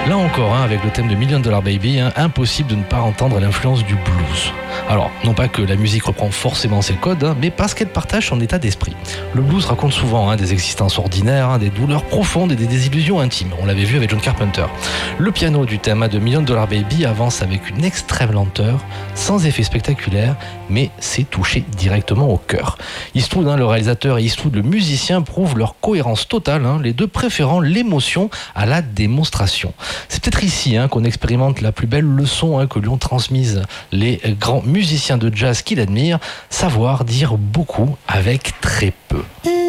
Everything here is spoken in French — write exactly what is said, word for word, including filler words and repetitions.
Là encore, hein, avec le thème de Million Dollar Baby, hein, impossible de ne pas entendre l'influence du blues. Alors, non pas que la musique reprend forcément ses codes, hein, mais parce qu'elle partage son état d'esprit. Le blues raconte souvent hein, des existences ordinaires, hein, des douleurs profondes et des désillusions intimes. On l'avait vu avec John Carpenter. Le piano du thème de Million Dollar Baby avance avec une extrême lenteur, sans effet spectaculaire, mais c'est touché directement au cœur. Eastwood, hein, le réalisateur, et Eastwood, le musicien, prouvent leur cohérence totale, hein, les deux préférant l'émotion à la démonstration. C'est peut-être ici hein, qu'on expérimente la plus belle leçon hein, que lui ont transmise les grands musiciens de jazz qu'il admire, savoir dire beaucoup avec très peu.